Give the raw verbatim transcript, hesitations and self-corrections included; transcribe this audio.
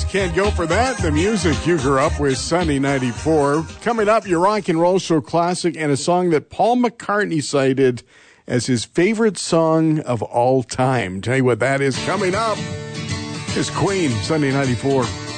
Can't go for that. The music you grew up with, Sunday ninety-four. Coming up, your rock and roll show classic and a song that Paul McCartney cited as his favorite song of all time. Tell you what that is coming up. Is Queen, Sunday ninety-four.